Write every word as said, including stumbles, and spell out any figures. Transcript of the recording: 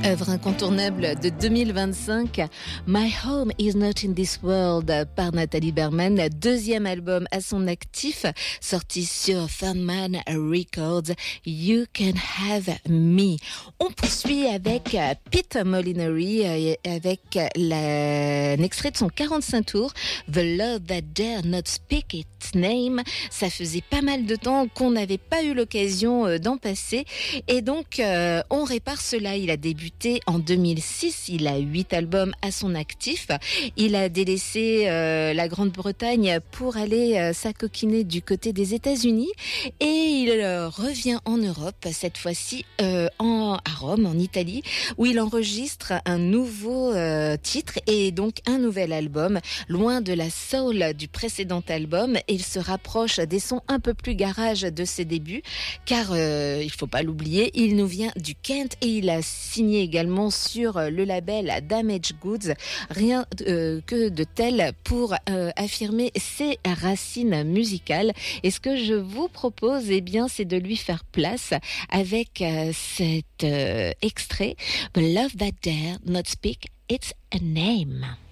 Œuvre incontournable de deux mille vingt-cinq, My Home Is Not In This World par Nathalie Berman, deuxième album à son actif, sorti sur Funman Records, You Can Have Me. On poursuit avec Pete Molinari, avec la, un extrait de son quarante-cinq tours, The Love That Dare Not Speak Its Name. Ça faisait pas mal de temps qu'on n'avait pas eu l'occasion d'en passer, et donc euh, on répare cela. Il a débuté en deux mille six, il a huit albums à son actif. Il a délaissé euh, la Grande-Bretagne pour aller euh, s'acoquiner du côté des États-Unis, et il euh, revient en Europe, cette fois-ci euh, en, à Rome, en Italie, où il enregistre un nouveau euh, titre et donc un nouvel album, loin de la soul du précédent album. Il se rapproche des sons un peu plus garage de ses débuts, car euh, il faut pas l'oublier, il nous vient du Kent et il a signé également sur le label Damaged Goods, rien euh, que de tel pour euh, affirmer ses racines musicales. Et ce que je vous propose, eh bien, c'est de lui faire place avec euh, cet euh, extrait, The Love That Dare Not Speak Its Name.